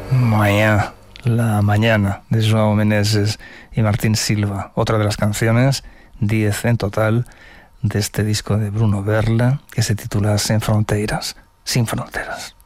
Mañana, la mañana de Joao Meneses y Martín Silva, otra de las canciones, 10 en total, de este disco de Bruno Berla que se titula Sin Fronteras, Sin Fronteras.